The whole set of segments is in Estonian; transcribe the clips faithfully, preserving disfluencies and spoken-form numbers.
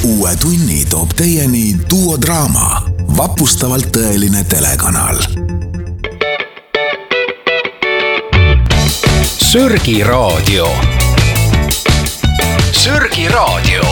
Uue tunni toob teieni Duo Draama, vapustavalt tõeline telekanal. Sörgi raadio. Sörgi raadio.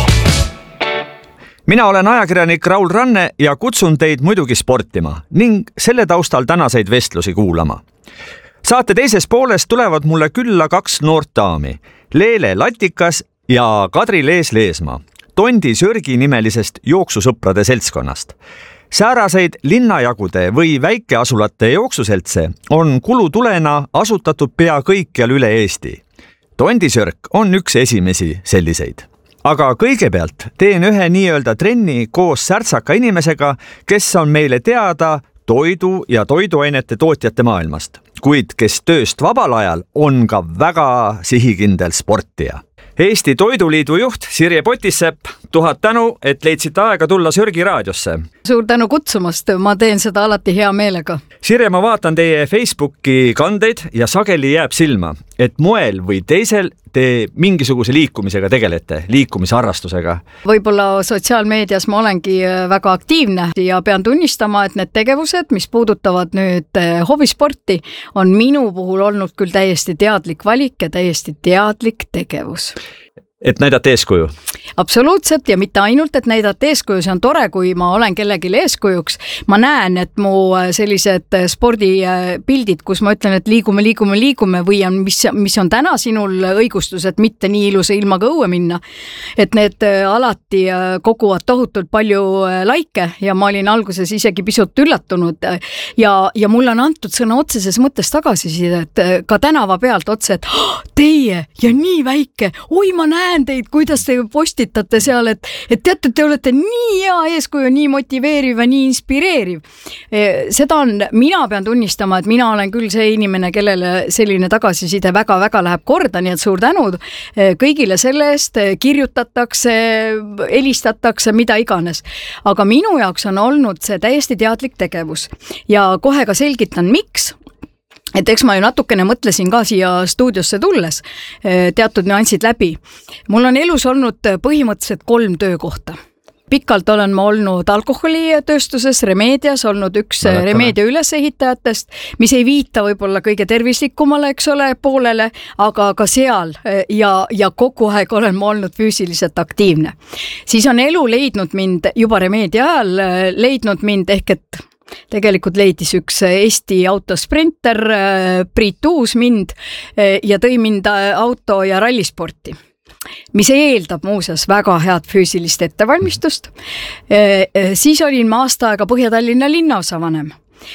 Mina olen ajakirjanik Raul Ranne ja kutsun teid muidugi sportima ning selle taustal tänaseid vestlusi kuulama. Saate teises pooles tulevad mulle külla kaks noort daami, Leele Latikas ja Kadri Lees-Leesmaa, Tondi Sörgi nimelisest jooksusõprade seltskonnast. Sääraseid linnajagude või väikeasulate jooksuseltse on kulutulena asutatud pea kõikjal üle Eesti. Tondi Sörk on üks esimesi selliseid. Aga kõigepealt teen ühe nii-öelda trenni koos särtsaka inimesega, kes on meile teada toidu ja toiduainete tootjate maailmast, kuid kes tööst vabal ajal on ka väga sihikindel sportija. Eesti Toiduliidu juht Sirje Potissepp, tuhat tänu, et leidsite aega tulla Sörgi raadiosse. Suur tänu kutsumast, ma teen seda alati hea meelega. Sirje, ma vaatan teie Facebooki kandeid ja sageli jääb silma, et moel või teisel te mingisuguse liikumisega tegelete, liikumisharrastusega. Võib-olla sotsiaalmeedias ma olengi väga aktiivne ja pean tunnistama, et need tegevused, mis puudutavad nüüd hobisporti, on minu puhul olnud küll täiesti teadlik valik ja täiesti teadlik tegevus. Et näidata eeskuju? Absoluutselt ja mitte ainult, et näidata eeskuju, see on tore, kui ma olen kellegi eeskujuks. Ma näen, et mu sellised spordipildid, kus ma ütlen, et liigume, liigume, liigume või on, mis, mis on täna sinul õigustus, et mitte nii ilusa ilmaga õue minna. Et need alati koguvad tohutult palju laike ja ma olin alguses isegi pisut üllatunud ja, ja mul on antud sõna otseses mõttes tagasiside, et ka tänava pealt otse, et oh, teie ja nii väike, oi ma näen teid, kuidas te postitate seal, et, et teate, te olete nii hea eeskuju, nii motiveeriv ja nii inspireeriv. Seda on, mina pean tunnistama, et mina olen küll see inimene, kellele selline tagasiside väga-väga läheb korda, nii et suur tänu kõigile selle eest, kirjutatakse, helistatakse, mida iganes. Aga minu jaoks on olnud see täiesti teadlik tegevus ja kohe ka selgitan, miks. Et eks ma ju natukene mõtlesin ka siia stuudiosse tulles teatud nüansid läbi. Mul on elus olnud põhimõtteliselt kolm töökohta. Pikalt olen ma olnud alkoholitööstuses, Remedias, olnud üks Mäletame. Remedia ülesehitajatest, mis ei viita võib-olla kõige tervislikumale, eks ole, poolele, aga ka seal ja, ja kogu aeg olen ma olnud füüsiliselt aktiivne. Siis on elu leidnud mind juba Remedia ajal, leidnud mind ehk et tegelikult leidis üks Eesti autosprinter Priit Uus mind ja tõi mind auto- ja rallisporti, mis eeldab muuseas väga head füüsilist ettevalmistust. Siis olin ma aasta aega Põhja-Tallinna linnaosavanem.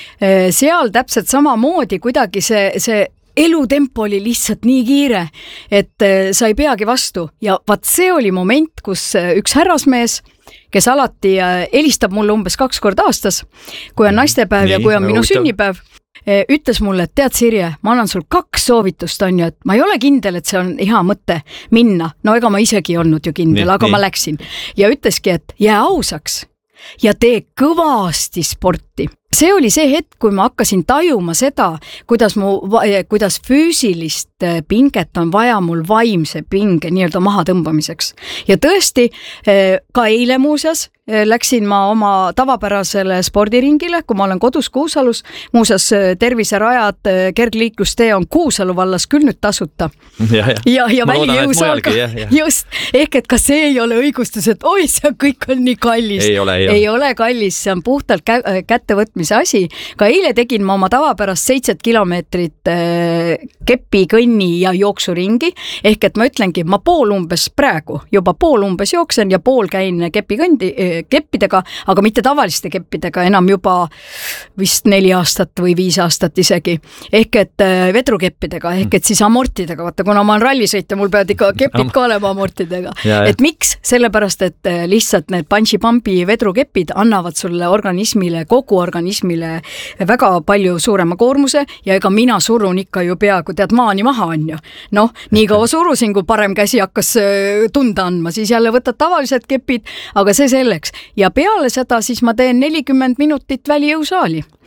Seal täpselt samamoodi kuidagi see, see elutempo oli lihtsalt nii kiire, et sa ei peagi vastu ja vaat see oli moment, kus üks härrasmees, kes alati helistab mulle umbes kaks korda aastas, kui on naistepäev nii, ja kui on minu huvitav. Sünnipäev, ütles mulle, et tead Sirje, ma annan sul kaks soovitust, on ju, et ma ei ole kindel, et see on hea mõte minna. No ega ma isegi olnud ju kindel, nii, aga nii. Ma läksin. Ja ütleski, et jää ausaks ja tee kõvasti sporti. See oli see hetk, kui ma hakkasin tajuma seda, kuidas, mu, kuidas füüsilist pinget on vaja mul vaimse pinge nii-öelda maha tõmbamiseks. Ja tõesti, ka eile muuseas läksin ma oma tavapärasele spordiringile, kui ma olen kodus Kuusalus. Muuseas, terviserajad, kergliiklustee on Kuusalu vallas küll nüüd tasuta. Ja, ja. ja, ja välijõusaal ka. Ja, ja. Just, ehk et ka see ei ole õigustus, et oi, see kõik on nii kallis. Ei ole, ei, ei ole kallis, see on puhtalt kä- kättevõtmise asi. Ka eile tegin ma oma tavapärast seitset kilomeetrit kepi, kõnni ja jooksuringi. Ehk et ma ütlengi, ma pool umbes praegu, juba pool umbes jooksen ja pool käin kepi kõndi, keppidega, aga mitte tavaliste keppidega, enam juba vist neli aastat või viis aastat isegi. Ehk et vedrukeppidega, ehk et siis amortidega. Vaata, kuna ma olen rallisõitja, mul peavad ikka kepid ka olema amortidega. Ja, et miks? Sellepärast, et lihtsalt need punchi-pumpi vedrukepid annavad sulle organismile, kogu organismile väga palju suurema koormuse ja ega mina surun ikka ju peaaegu tead maani maha on ju. Noh, nii kaua surusin, kui parem käsi hakkas tunda andma, siis jälle võtad tavalised kepid, aga see selleks. Ja peale seda siis ma teen nelikümmend minutit välijõusaali.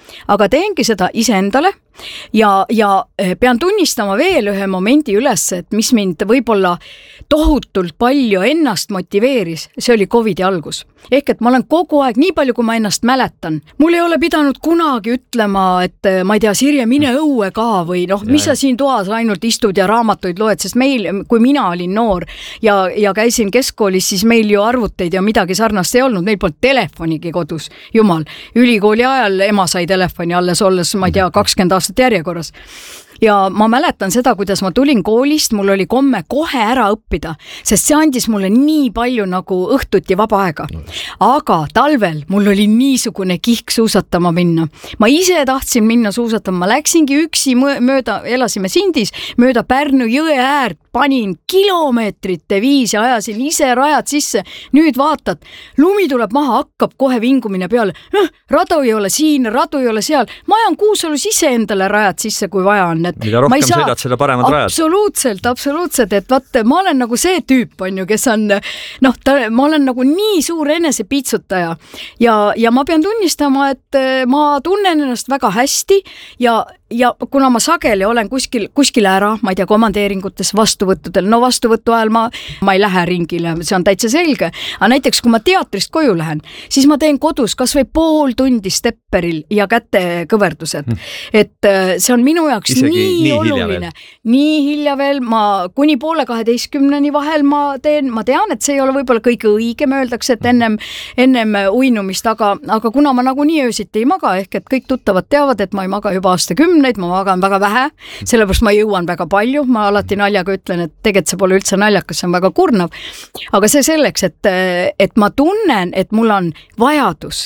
aga teengi seda iseendale ja, ja pean tunnistama veel ühe momendi üles, et mis mind võib-olla tohutult palju ennast motiveeris, see oli Covidi algus. Ehk et ma olen kogu aeg, nii palju kui ma ennast mäletan, mul ei ole pidanud kunagi ütlema, et ma ei tea, Sirje, mine õue ka või noh, mis sa siin toas ainult istud ja raamatuid loed, sest meil, kui mina olin noor ja, ja käisin keskkoolis, siis meil ju arvuteid ja midagi sarnast ei olnud, meil polnud telefonigi kodus, jumal. Ülikooli ajal ema sai telefoni alles olles, ma ei tea, kakskümmend aastat järjekorras. Ja ma mäletan seda, kuidas ma tulin koolist, mul oli komme kohe ära õppida, sest see andis mulle nii palju nagu õhtuti vaba aega. Aga talvel mul oli niisugune kihk suusatama minna. Ma ise tahtsin minna suusatama, ma läksingi üksi mööda, elasime Sindis, mööda Pärnu jõe äärt, panin kilomeetrite viis ja ajasin ise rajad sisse. Nüüd vaatad, lumi tuleb maha, hakkab kohe vingumine peale. Radu ei ole siin, radu ei ole seal. Ma ajan Kuusalus ise endale rajad sisse, kui vaja on. Mida rohkem saa... sõidad, selle paremad rajad. Absoluutselt, absoluutselt, et vaat, ma olen nagu see tüüp, on ju, kes on, noh, ta, ma olen nagu nii suur enese piitsutaja ja, ja ma pean tunnistama, et ma tunnen ennast väga hästi ja ja kuna ma sageli olen kuskil, kuskil ära, ma ei tea, komandeeringutes, vastuvõttudel, no vastuvõttu ajal ma, ma ei lähe ringile, see on täitsa selge, aga näiteks kui ma teatrist koju lähen, siis ma teen kodus kas või pool tundi stepperil ja kätekõverdused, hmm. et see on minu jaoks Isegi nii, nii oluline, nii hilja veel, ma kuni poole kaheteistkümneni vahel ma teen, ma tean, et see ei ole võib-olla kõige õigem, öeldakse, et ennem, ennem uinumist, aga, aga kuna ma nagu nii öösiti ei maga, ehk et kõik tuttavad teavad, et ma ei maga juba aastakümneid, ma magan väga vähe, sellepärast ma jõuan väga palju, ma alati naljaga ütlen, et tegelikult see pole üldse naljakas, see on väga kurnav, aga see selleks, et, et ma tunnen, et mul on vajadus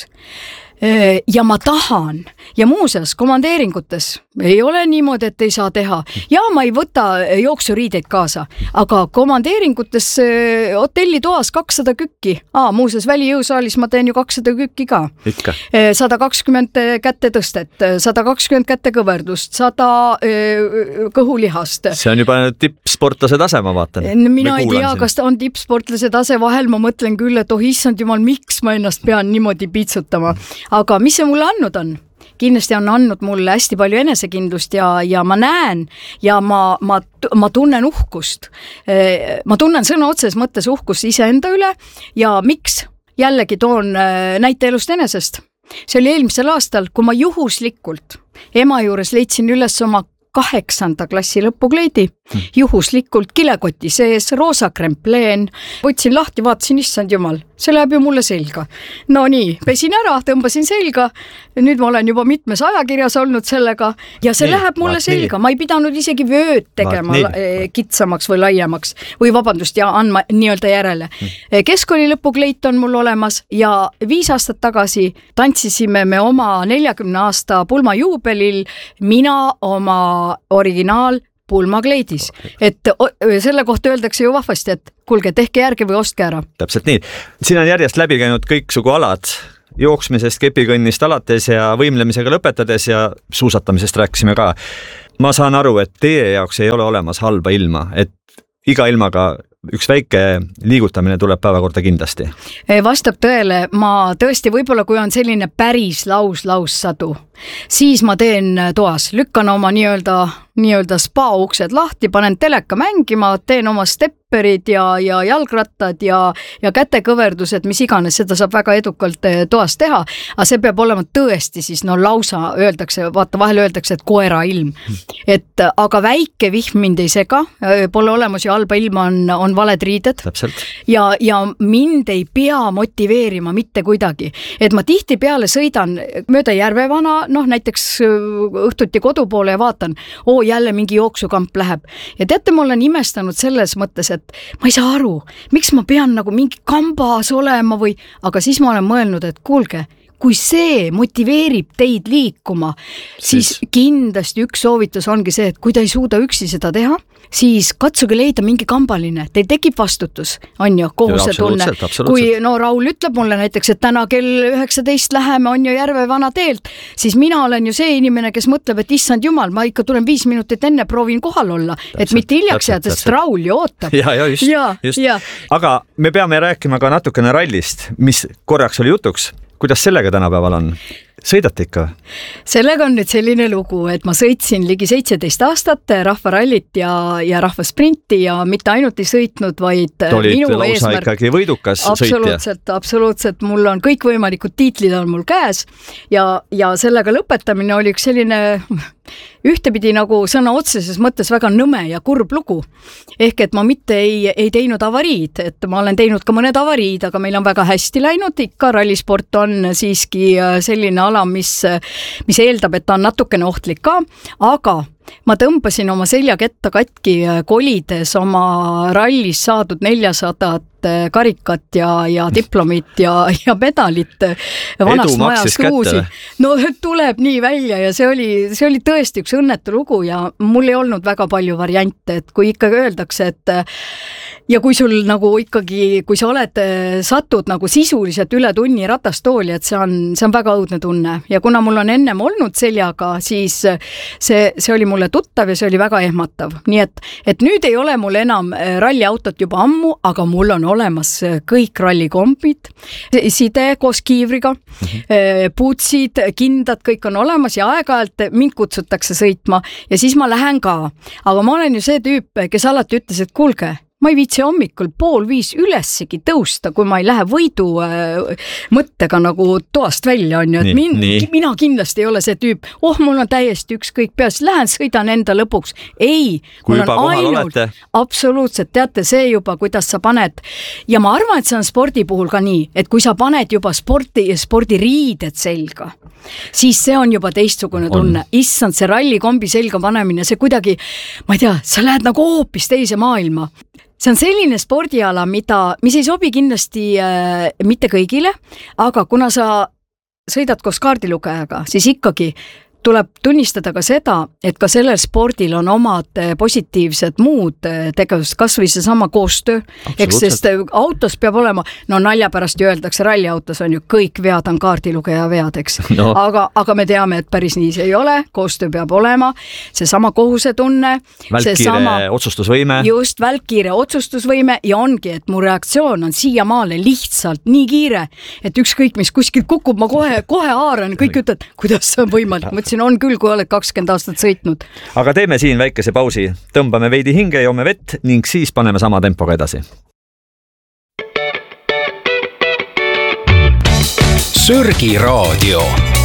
ja ma tahan ja muuseas komandeeringutes ei ole niimoodi, et ei saa teha ja ma ei võta jooksuriideid kaasa, aga komandeeringutes hotellitoas kakssada kükki, Aa, muuseas välijõusaalis ma teen ju kakssada kükki ka, sada kakskümmend kätetõstet, sada kakskümmend kätekõverdust, sada kõhulihast. See on juba tippsportlase tase, ma vaatan. Mina ei tea, kas ta on tippsportlase tase, vahel ma mõtlen küll, et oh issand jumal, miks ma ennast pean niimoodi piitsutama. Aga mis see mulle andnud on? Kindlasti on andnud mulle hästi palju enesekindlust ja, ja ma näen ja ma, ma, ma tunnen uhkust. Ma tunnen sõna otses mõttes uhkust iseenda üle ja miks? Jällegi toon näite elust enesest. See oli eelmisel aastal, kui ma juhuslikult ema juures leidsin üles oma kaheksanda klassi lõpukleidi, juhuslikult kilekoti sees, roosa krempleen, võtsin lahti, vaatasin, issand jumal, see läheb ju mulle selga. No nii, pesin ära, tõmbasin selga, nüüd ma olen juba mitmes ajakirjas olnud sellega ja see nii, läheb mulle selga, nii. Ma ei pidanud isegi vööd tegema vaat, kitsamaks või laiemaks või vabandust ja andma nii-öelda järele. Hmm. Keskkooli lõpukleit on mul olemas ja viis aastat tagasi tantsisime me oma neljakümne aasta pulmajuubelil, mina oma originaal pulmakleidis, et selle kohta öeldakse ju vahvasti, et kuulge, tehke järgi või ostke ära. Täpselt nii. Siin on järjest läbi käinud kõiksugu alad, jooksmisest, kepikõnnist alates ja võimlemisega lõpetades ja suusatamisest rääkisime ka. Ma saan aru, et teie jaoks ei ole olemas halba ilma, et iga ilmaga üks väike liigutamine tuleb päevakorda kindlasti. Vastab tõele, ma tõesti võib-olla kui on selline päris laus, laussadu, siis ma teen toas, lükkan oma nii-öelda, nii-öelda spa uksed lahti, panen teleka mängima, teen oma stepperid ja, ja jalgrattad ja, ja kätekõverdused, mis iganes, seda saab väga edukalt toas teha, aga see peab olema tõesti siis, no lausa öeldakse, vaata vahel öeldakse, et koera ilm, et aga väike vihm mind ei sega, pole olemas ju halba ilma on, on valed riided Täpselt. ja, ja mind ei pea motiveerima mitte kuidagi, et ma tihti peale sõidan mööda Järvevana, noh näiteks õhtuti kodu poole ja vaatan, oo jälle mingi jooksukamp läheb ja teate, ma olen imestanud selles mõttes, et ma ei saa aru, miks ma pean nagu mingi kambas olema või, aga siis ma olen mõelnud, et kuulge, kui see motiveerib teid liikuma, siis, siis kindlasti üks soovitus ongi see, et kui ta ei suuda üksi seda teha, siis katsuge leida mingi kambaline, teil tekib vastutus, on ju, kohuse tunne. Kui no Raul ütleb mulle näiteks, et täna kell üheksateist läheme, on ju Järvevana teelt, siis mina olen ju see inimene, kes mõtleb, et issand jumal, ma ikka tulen viis minutit enne, proovin kohal olla, täpselt, et mitte hiljaks jääda, sest Raul ju ootab. Ja, ja, just, ja, just. Ja. Aga me peame rääkima ka natukene rallist, mis korraks oli jutuks. Kuidas sellega tänapäeval on? sõidate ikka? Sellega on nüüd selline lugu, et ma sõitsin ligi seitseteist aastat rahvarallit ja, ja rahvasprinti ja mitte ainult ei sõitnud, vaid Tolid minu lausa eesmärk... ikkagi võidukas absoluutselt, sõitja. Absoluutselt, mul on kõikvõimalikud tiitlid on mul käes ja, ja sellega lõpetamine oli üks selline ühtepidi nagu sõna otseses mõttes väga nõme ja kurb lugu. Ehk et ma mitte ei, ei teinud avariid, et ma olen teinud ka mõned avariid, aga meil on väga hästi läinud, ikka rallisport on siiski selline ala, mis, mis eeldab, et ta on natukene ohtlik ka, aga ma tõmbasin oma seljaketta katki kolides oma rallis saadud neljasadat karikat ja, ja diplomit ja, ja medalit vanast majast uusi. No tuleb nii välja ja see oli, see oli tõesti üks õnnetu lugu ja mul ei olnud väga palju variante, et kui ikkagi öeldakse, et ja kui sul nagu ikkagi, kui sa oled, satud nagu sisuliselt üle tunni ratastooli, et see on, see on väga õudne tunne ja kuna mul on ennem olnud seljaga, siis see, see oli mulle tuttav ja see oli väga ehmatav. Nii et, et nüüd ei ole mul enam ralliautot juba ammu, aga mul on olemas kõik rallikombid, side koos kiivriga, mm-hmm. puutsid, kindad, kõik on olemas ja aeg-ajalt mind kutsutakse sõitma ja siis ma lähen ka. Aga ma olen ju see tüüp, kes alati ütles, et kuulge, ma ei viitsi hommikul pool viis ülessegi tõusta, kui ma ei lähe võidu äh, mõttega nagu toast välja, on ju, et min, mina kindlasti ei ole see tüüp, oh, mul on täiesti ükskõik peas, lähen sõidan enda lõpuks. Ei, kui juba kohal ainult, olete. Absoluutselt, teate, see juba, kuidas sa paned ja ma arvan, et see on spordi puhul ka nii, et kui sa paned juba spordi, spordiriided selga, siis see on juba teistsugune tunne. Issand, see rallikombi selga panemine, see kuidagi, ma ei tea, sa lähed nagu hoopis teise maailma. See on selline spordiala, mida, mis ei sobi kindlasti äh, mitte kõigile, aga kuna sa sõidad koos kaardilugejaga, siis ikkagi tuleb tunnistada ka seda, et ka sellel spordil on omad positiivsed muud tegevused, kas või see sama koostöö, eks sest autos peab olema, no nalja pärast öeldakse, ralliautos on ju kõik vead on kaardilugeja vead, eks, no. aga, aga me teame, et päris nii see ei ole, koostöö peab olema, see sama kohusetunne, välkkiire sama, otsustusvõime. Just, välkkiire otsustusvõime ja ongi, et mu reaktsioon on siiamaale lihtsalt nii kiire, et ükskõik mis kuskil kukub, ma kohe, kohe haaran, kõik ütlevad, kuidas see on võimalik, mõtlesin, on küll, kui oled kakskümmend aastat sõitnud. Aga teeme siin väikese pausi, tõmbame veidi hinge, joome vett ning siis paneme sama tempoga edasi. Sörgi raadio.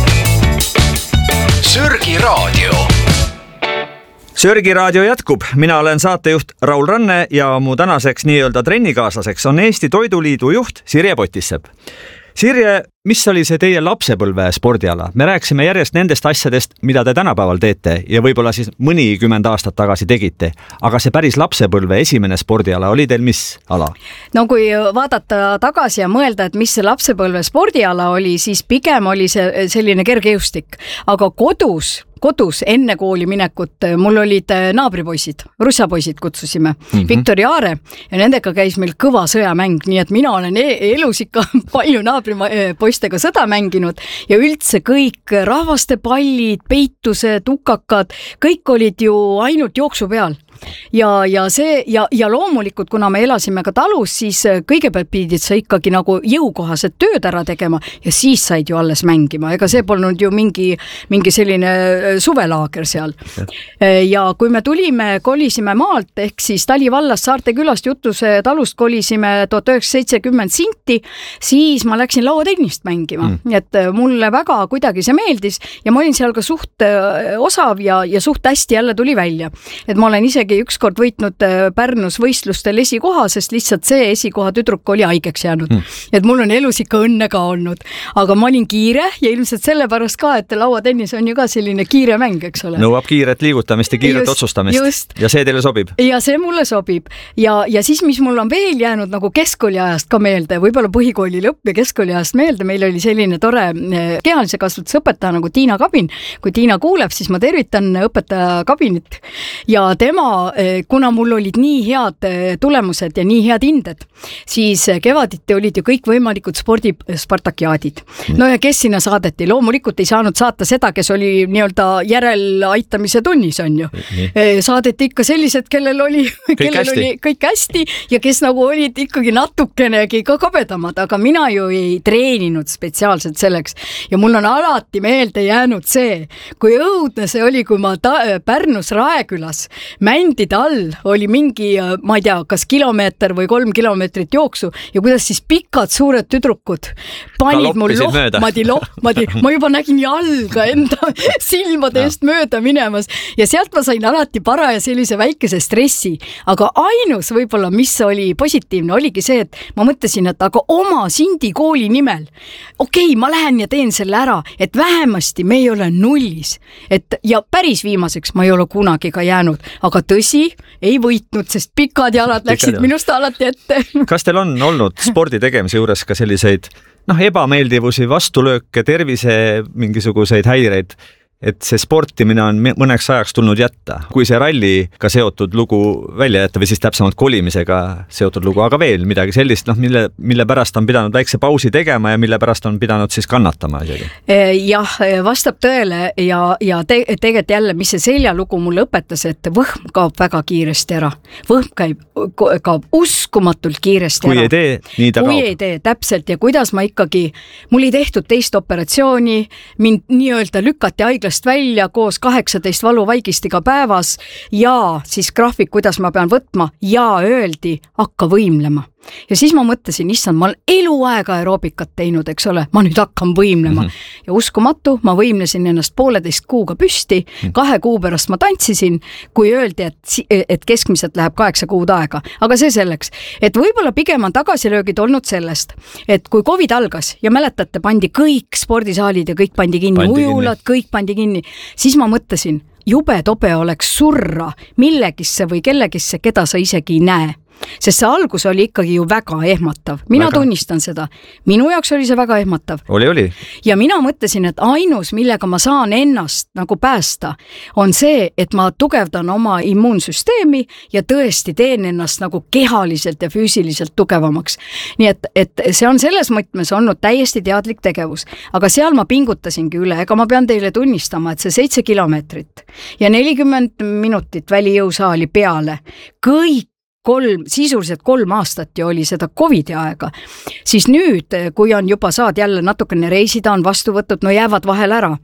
Sörgi raadio. Sörgi raadio jätkub. Mina olen saatejuht Raul Ranne ja mu tänaseks nii-öelda trennikaaslaseks on Eesti Toiduliidu juht Sirje Potissepp. Sirje, mis oli see teie lapsepõlve spordiala? Me rääksime järjest nendest asjadest, mida te tänapäeval teete ja võib-olla siis mõnikümmend aastat tagasi tegite. Aga see päris lapsepõlve esimene spordiala oli teil mis ala? No kui vaadata tagasi ja mõelda, et mis see lapsepõlve spordiala oli, siis pigem oli see selline kergejõustik. Aga kodus kodus enne kooli minekut mul olid naabripoisid, russapoisid kutsusime, mm-hmm. Viktor ja Aare ja nendega käis meil kõva sõjamäng, nii et mina olen elus ikka palju naabripoistega sõda mänginud ja üldse kõik rahvaste pallid, peitused, ukakad, kõik olid ju ainult jooksu peal. Ja, ja see ja, ja loomulikult, kuna me elasime ka talus, siis kõigepealt pidid sa ikkagi nagu jõukohased tööd ära tegema ja siis said ju alles mängima. Ega see polnud ju mingi, mingi selline suvelaager seal. Ja kui me tulime, kolisime maalt, ehk siis Talivallast Saarte külast Jutuse talust kolisime tuhat üheksasada seitsekümmend Sinti, siis ma läksin lauatennist mängima. Mm. Et mulle väga kuidagi see meeldis ja ma olin seal ka suht osav ja, ja suht hästi jälle tuli välja. Et ma olen isegi ükskord võitnud Pärnus võistlustel esikoha, sest lihtsalt see esikoha tüdruk oli haigeks jäänud. Mm. Et mul on elus ikka õnne ka olnud. Aga ma olin kiire ja ilmselt sellepärast ka, et lauatennis on ju ka selline kiire mäng, eks ole. Nõuab kiiret liigutamist ja kiiret just, otsustamist. Just. Ja see teile sobib? Ja see mulle sobib. Ja, ja siis, mis mul on veel jäänud nagu keskkooli ajast ka meelde, võib-olla põhikooli lõpp ja keskkooli ajast meelde, meil oli selline tore kehalise kasvatuse õpetaja nagu Tiina Kabin. Kui Tiina kuuleb, siis ma tervitan õpetaja Kabinit ja tema kuna mul olid nii head tulemused ja nii head hinded, siis kevaditi olid ju kõik võimalikud spordi spartakiaadid. No ja kes sinna saadeti? Loomulikult ei saanud saata seda, kes oli nii-öelda järelaitamise tunnis, on ju. Saadeti ikka sellised, kellel oli kõik, kellel hästi. oli kõik hästi ja kes nagu olid ikkagi natukenegi ka kabedamad, aga mina ju ei treeninud spetsiaalselt selleks ja mul on alati meelde jäänud see, kui õudne see oli, kui ma ta- Pärnus Raekülas mändide all oli mingi, ma ei tea, kas kilomeeter või kolm kilomeetrit jooksu ja kuidas siis pikad suured tüdrukud panid mul lohmadi, lohmadi, ma juba nägin jalga enda silmade eest mööda minemas ja sealt ma sain alati paraja sellise väikese stressi, aga ainus võib-olla, mis oli positiivne, oligi see, et ma mõtlesin, et aga oma Sindi kooli nimel, okei, okay, ma lähen ja teen selle ära, et vähemasti me ei ole nullis, et ja päris viimaseks ma ei ole kunagi ka jäänud, aga tõsi, ei võitnud, sest pikad jalad läksid pikad minust alati ette. Kas teil on olnud spordi tegemise juures ka selliseid noh, ebameeldivusi, vastulööke, tervise mingisuguseid häireid, et see sportimine on mõneks ajaks tulnud jätta, kui see ralliga seotud lugu välja jätta või siis täpsemalt kolimisega seotud lugu, aga veel midagi sellist, noh, mille, mille pärast on pidanud väikse pausi tegema ja mille pärast on pidanud siis kannatama isegi. Jah, vastab tõele ja, ja te, tegelikult jälle, mis see seljalugu mulle õpetas, et võhm kaob väga kiiresti ära. Võhm käib, kaob uskumatult kiiresti kui ära. Kui ei tee, nii ta kui kaob. ei tee, täpselt ja kuidas ma ikkagi, mul ei tehtud teist operatsiooni, mind nii-öelda lükati haiglas välja koos kaheksateist valuvaigistiga päevas ja siis graafik, kuidas ma pean võtma ja öeldi, hakka võimlema. Ja siis ma mõtlesin, issand, ma olen eluaega aeroobikat teinud, eks ole, ma nüüd hakkan võimlema. Mm-hmm. Ja uskumatu, ma võimlesin ennast pooleteist kuuga püsti, kahe kuu pärast ma tantsisin, kui öeldi, et, et keskmiselt läheb kaheksa kuud aega. Aga see selleks, et võib-olla pigem on tagasilöögid olnud sellest, et kui COVID algas ja mäletate, pandi kõik spordisaalid ja kõik pandi kinni, pandi ujulad, kinni. kõik pandi kinni, siis ma mõtlesin, jube tobe oleks surra millegisse või kellegisse, keda sa isegi ei näe. Sest see algus oli ikkagi ju väga ehmatav. Mina väga. tunnistan seda. Minu jaoks oli see väga ehmatav. Oli, oli. Ja mina mõtlesin, et ainus, millega ma saan ennast nagu päästa, on see, et ma tugevdan oma immuunsüsteemi ja tõesti teen ennast nagu kehaliselt ja füüsiliselt tugevamaks. Nii et, et see on selles mõtmes olnud täiesti teadlik tegevus. Aga seal ma pingutasingi üle. Ega ma pean teile tunnistama, et see seitse kilomeetrit ja nelikümmend minutit välijõusaali peale, kõik kolm, sisuliselt kolm aastat ju oli seda Covidi aega, siis nüüd, kui on juba saad jälle natukene reisida, on vastu võtud, no jäävad vahel ära.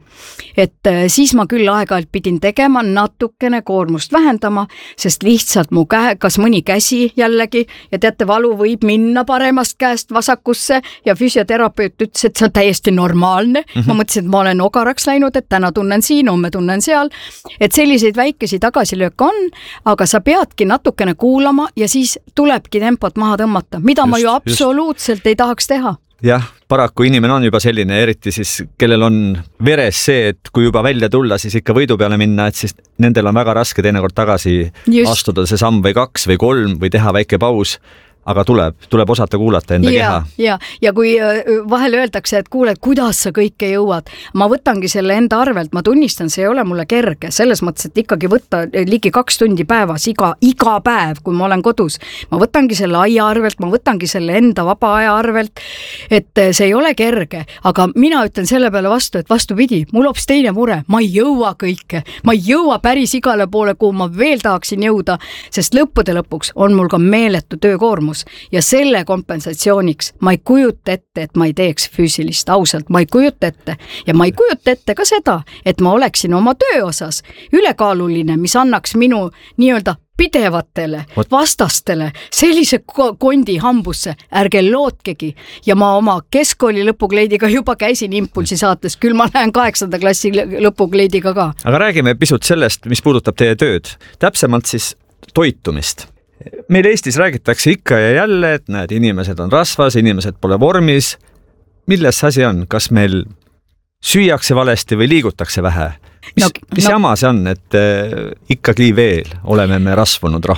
Et siis ma küll aeg-ajalt pidin tegema, natukene koormust vähendama, sest lihtsalt mu käe, kas mõni käsi jällegi, ja teate, valu võib minna paremast käest vasakusse ja füsioterapeut ütles, et see on täiesti normaalne. Mm-hmm. Ma mõtlesin, et ma olen ogaraks läinud, et täna tunnen siin, homme tunnen seal. Et selliseid väikesi tagasilöök on, aga sa peadki natukene kuulama ja siis tulebki tempot maha tõmmata, mida just, ma ju absoluutselt just. ei tahaks teha. Jah, paraku inimene on juba selline, eriti siis, kellel on veres see, et kui juba välja tulla, siis ikka võidu peale minna, et siis nendel on väga raske teinekord tagasi just. astuda see samm või kaks või kolm või teha väike paus. Aga tuleb, tuleb osata kuulata enda ja, keha. Ja, ja kui vahel öeldakse, et kuule, et kuidas sa kõike jõuad, ma võtangi selle enda arvelt, ma tunnistan, see ei ole mulle kerge, selles mõttes, et ikkagi võtta ligi kaks tundi päevas, iga, iga päev, kui ma olen kodus. Ma võtangi selle aia arvelt, ma võtangi selle enda vaba aja arvelt, et see ei ole kerge, aga mina ütlen selle peale vastu, et vastupidi, mul hoopis teine mure, ma ei jõua kõike, ma ei jõua päris igale poole, kuhu ma veel tahaksin jõuda, sest lõppude lõpuks on mul ka meeletu töökoormus. Ja selle kompensatsiooniks ma ei kujuta ette, et ma ei teeks füüsilist, ausalt, ma ei kujuta ette. Ja ma ei kujuta ette ka seda, et ma oleksin oma töö osas ülekaaluline, mis annaks minu nii-öelda pidevatele vastastele sellise kondi hambusse, ärge lootkegi. Ja ma oma keskkooli lõpukleidiga juba käisin Impulsi saates, küll ma lähen kaheksanda klassi lõpukleidiga ka. Aga räägime pisut sellest, mis puudutab teie tööd. Täpsemalt siis toitumist. Meil Eestis räägitakse ikka ja jälle, et näed, inimesed on rasvas, inimesed pole vormis. Milles asi on? Kas meil süüakse valesti või liigutakse vähe? Mis, no, mis no, jama see on, et äh, ikkagi veel oleme me rasvunud rahvas?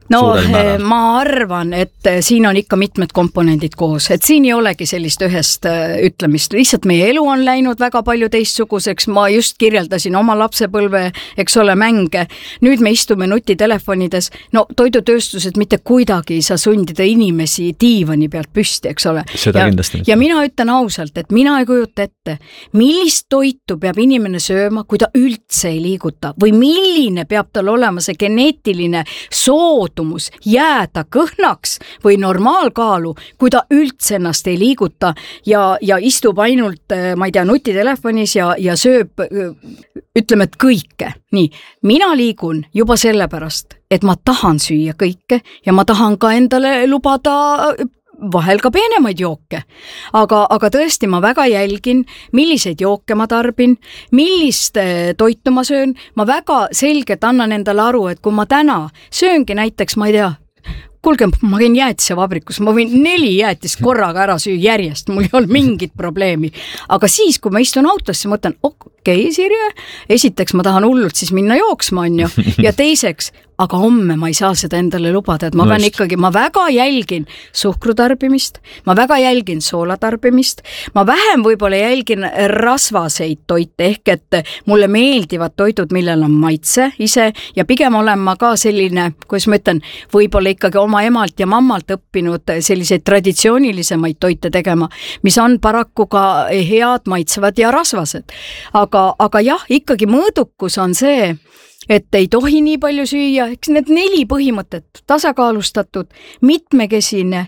no suurel määral? Ma arvan, et siin on ikka mitmed komponendid koos, et siin ei olegi sellist ühest ütlemist, lihtsalt meie elu on läinud väga palju teistsuguseks, ma just kirjeldasin oma lapsepõlve, eks ole, mänge, nüüd me istume nutitelefonides, no toidutööstused mitte kuidagi ei saa sundida inimesi diivani pealt püsti, eks ole. Seda ja, kindlasti. ja mina ütlen ausalt, et mina ei kujuta ette, millist toitu peab inimene sööma, kui ta üldse ei liiguta või milline peab tal olema see geneetiline soodumus jääda kõhnaks või normaalkaalu, kui ta üldse ennast ei liiguta ja, ja istub ainult, ma ei tea, nutitelefonis ja, ja sööb, ütleme, et kõike. Nii, mina liigun juba sellepärast, et ma tahan süüa kõike ja ma tahan ka endale lubada vahel ka peenemaid jooke, aga, aga tõesti ma väga jälgin, milliseid jooke ma tarbin, millist toitu ma söön, ma väga selgelt annan endale aru, et kui ma täna sööngi näiteks, ma ei tea, kuulge, ma käin jäätisevabrikus, ma võin neli jäätist korraga ära süüa järjest, mul ei ole mingit probleemi. Aga siis, kui ma istun autosse, ma mõtlen, okei, okay, Sirje, esiteks ma tahan hullult siis minna jooksma, on ju, ja teiseks, aga homme ma ei saa seda endale lubada, et ma no pean ikkagi, ma väga jälgin suhkrutarbimist, ma väga jälgin soolatarbimist, ma vähem võib-olla jälgin rasvaseid toite, ehk et mulle meeldivad toidud, millel on maitse ise ja pigem olen ma ka selline, kuidas ma ütlen, võib-olla ikkagi oma emalt ja mammalt õppinud selliseid traditsioonilisemaid toite tegema, mis on paraku ka head, maitsevad ja rasvased. Aga, aga jah, ikkagi mõõdukus on see, et ei tohi nii palju süüa, eks need neli põhimõtet, tasakaalustatud, mitmekesine,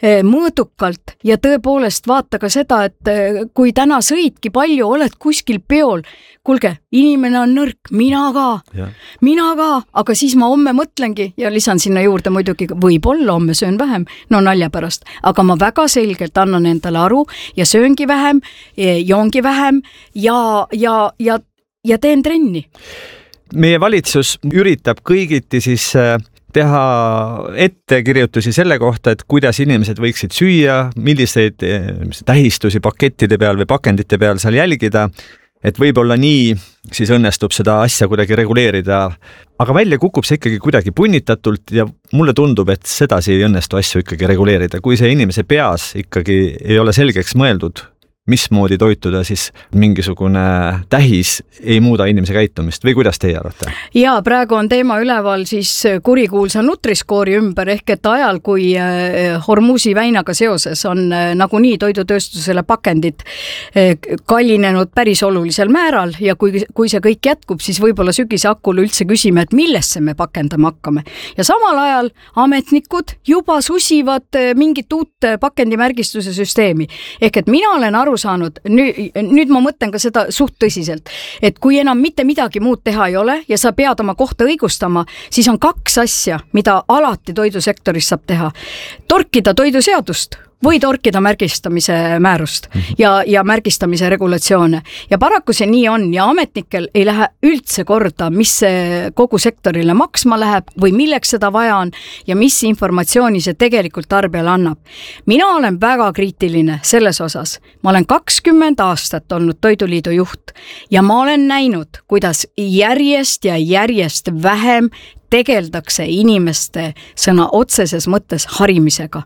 mõõdukalt ja tõepoolest vaata ka seda, et kui täna sõidki palju, oled kuskil peol, kuulge, inimene on nõrk, mina ka, ja. mina ka, aga siis ma homme mõtlengi ja lisan sinna juurde muidugi, võib-olla homme söön vähem, no nalja pärast, aga ma väga selgelt annan endale aru ja sööngi vähem, joongi vähem ja, ja, ja, ja teen trenni. Meie valitsus üritab kõigiti siis teha ettekirjutusi selle kohta, et kuidas inimesed võiksid süüa, milliseid tähistusi pakettide peal või pakendite peal seal jälgida, et võib-olla nii siis õnnestub seda asja kuidagi reguleerida, aga välja kukub see ikkagi kuidagi punnitatult ja mulle tundub, et sedasi ei õnnestu asju ikkagi reguleerida, kui see inimese peas ikkagi ei ole selgeks mõeldud, mismoodi toituda, siis mingisugune tähis ei muuda inimese käitumist või kuidas teie arvate? Ja praegu on teema üleval siis kurikuulsa Nutriskoori ümber, ehk et ajal, kui Hormuzi väinaga seoses on nagunii toidutööstusele pakendid kallinenud päris olulisel määral ja kui, kui see kõik jätkub, siis võib-olla sügise hakul üldse küsime, et millesse me pakendama hakkame. Ja samal ajal ametnikud juba susivad mingit uut pakendimärgistuse süsteemi. Ehk et mina olen aru saanud, nüüd, nüüd ma mõtlen ka seda suht tõsiselt, et kui enam mitte midagi muud teha ei ole ja sa pead oma kohta õigustama, siis on kaks asja, mida alati toidusektoris saab teha. Torkida toiduseadust või torkida märgistamise määrust ja, ja märgistamise regulatsioone. Ja paraku see nii on ja ametnikel ei lähe üldse korda, mis see kogu sektorile maksma läheb või milleks seda vaja on ja mis informatsiooni see tegelikult tarbijale annab. Mina olen väga kriitiline selles osas. Ma olen kakskümmend aastat olnud Toiduliidu juht ja ma olen näinud, kuidas järjest ja järjest vähem tegeldakse inimeste sõna otseses mõttes harimisega.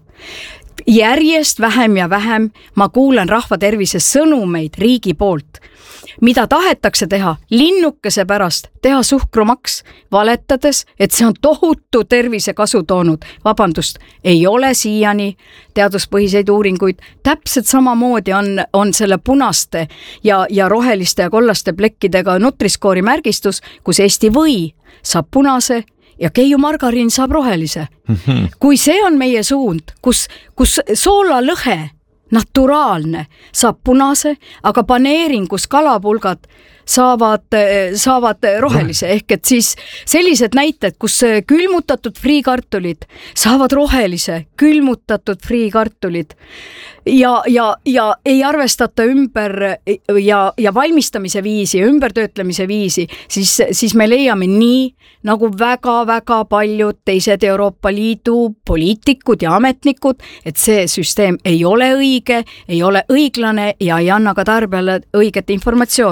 Järjest vähem ja vähem ma kuulen rahvatervise sõnumeid riigi poolt, mida tahetakse teha linnukese pärast, teha suhkrumaks, valetades, et see on tohutu tervisekasu toonud. Vabandust, ei ole siiani teaduspõhiseid uuringuid. Täpselt samamoodi on, on selle punaste ja, ja roheliste ja kollaste plekkidega Nutriskoori märgistus, kus Eesti või saab punase ja Keiu margariin saab rohelise. Mm-hmm. Kui see on meie suund, kus, kus soolalõhe naturaalne saab punase, aga paneeringus kalapulgad saavad, saavad rohelise, ehk et siis sellised näited, kus külmutatud friikartulid saavad rohelise, külmutatud friikartulid ja, ja, ja ei arvestata ümber ja, ja valmistamise viisi ja ümbertöötlemise viisi, siis, siis me leiame nii, nagu väga-väga paljud teised Euroopa Liidu poliitikud ja ametnikud, et see süsteem ei ole õige, ei ole õiglane ja ei anna ka tarbijale õiget informatsiooni.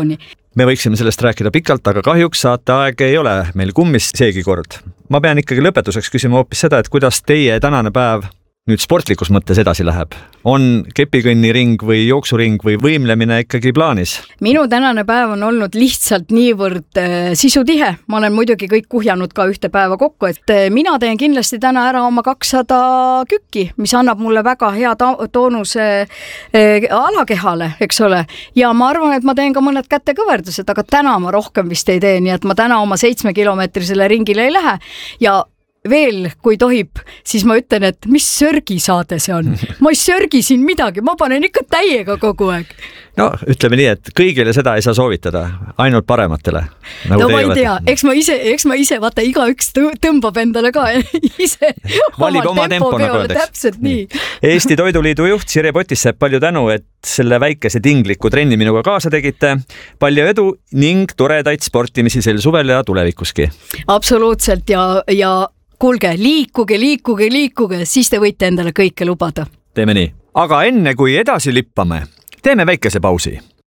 me võiksime sellest rääkida pikalt, aga kahjuks saateaeg ei ole meil kummis seegi kord. Ma pean ikkagi lõpetuseks küsima hoopis seda, et kuidas teie tänane päev nüüd sportlikus mõttes edasi läheb. On kepikõnniring või jooksuring või võimlemine ikkagi plaanis? Minu tänane päev on olnud lihtsalt niivõrd äh, sisutihe. Ma olen muidugi kõik kuhjanud ka ühte päeva kokku, et äh, mina teen kindlasti täna ära oma kakssada kükki, mis annab mulle väga hea ta- toonuse äh, alakehale, eks ole. Ja ma arvan, et ma teen ka mõned kätekõverdused, aga täna ma rohkem vist ei tee, nii et ma täna oma seitsme kilomeetrisele ringile ei lähe ja veel, kui tohib, siis ma ütlen, et mis sörgisaade see on. Ma ei sörgi siin midagi, ma panen ikka täiega kogu aeg. No, ütleme nii, et kõigile seda ei saa soovitada, ainult parematele. Nagu no ma ei tea, eks ma ise, eks ma ise vaata, iga üks tõmbab endale ka ise valib oma tempo, nagu öeldeks. Täpselt nii. Eesti Toiduliidu juht Sirje Potissepp, palju tänu, et selle väikese tingliku trenni minuga kaasa tegite. Palju edu ning toredaid sportimisi sel suvel ja tulevikuski. Absoluutselt ja, ja kuulge, liikuge, liikuge, liikuge, siis te võite endale kõike lubada. Teeme nii. Aga enne kui edasi lippame, teeme väikese pausi.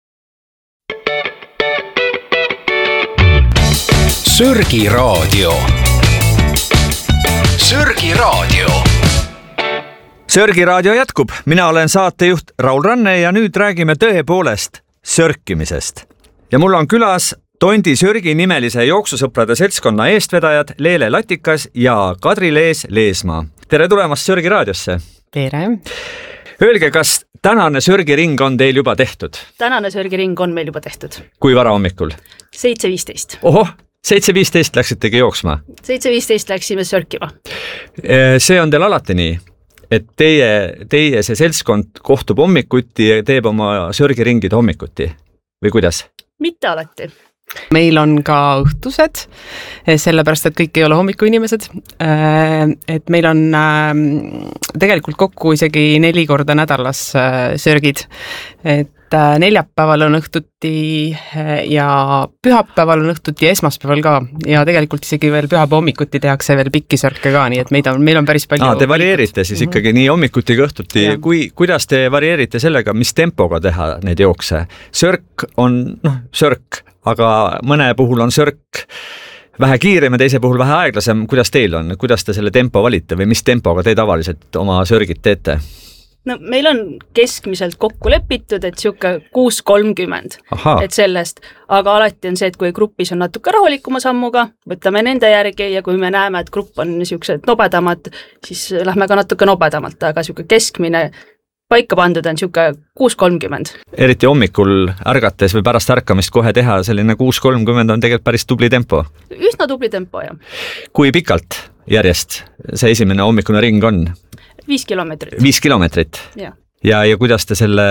Sörgi raadio. Sörgi raadio. Sörgi raadio jätkub. Mina olen saatejuht Raul Ranne ja nüüd räägime tõepoolest sörkimisest. Ja mul on külas Tondi Sörgi nimelise jooksusõprade seltskonna eestvedajad Leele Latikas ja Kadri Lees Leesmaa. Tere tulemast Sörgi raadiosse. Tere. Öelge, kas tänane Sörgiring on teil juba tehtud? Tänane Sörgiring on meil juba tehtud. Kui vara hommikul? seitse viisteist. Ohoh, seitse viisteist läksitegi jooksma? seitse viisteist läksime sörkima. See on teil alati nii, et teie, teie see seltskond kohtub hommikuti ja teeb oma sörgiringid hommikuti? Või kuidas? Mitte alati. Meil on ka õhtused, sellepärast, et kõik ei ole hommiku inimesed. Et meil on tegelikult kokku isegi neli korda nädalas sörgid. Et neljapäeval on õhtuti ja pühapäeval on õhtuti ja esmaspäeval ka. Ja tegelikult isegi veel pühapäeva hommikuti tehakse veel pikki sörke ka, nii et meid on, meil on päris palju. Aa, te varieerite siis ikkagi mm-hmm. nii hommikuti kui õhtuti. Kui, kuidas te varieerite sellega, mis tempoga teha need jookse? Sörk on, noh, sörk. Aga mõne puhul on sörk vähe kiirem ja teise puhul vähe aeglasem. Kuidas teil on? Kuidas te selle tempo valite või mis tempoga te tavaliselt oma sörgid teete? No meil on keskmiselt kokku lepitud, et siuke kuus kolmkümmend, et sellest, aga alati on see, et kui grupis on natuke rahulikuma sammuga, võtame nende järgi ja kui me näeme, et grupp on siuksed nobedamad, siis lähme ka natuke nobedamalt, aga siuke keskmine paika pandud on siuke kuus kolmkümmend. Eriti hommikul ärgates või pärast ärkamist kohe teha selline kuus kolmkümmend on tegelikult päris tubli tempo. Üsna tubli tempo, jah. Kui pikalt järjest see esimene hommikune ring on? Viis kilomeetrit. Viis kilomeetrit? Ja. Ja, ja kuidas te selle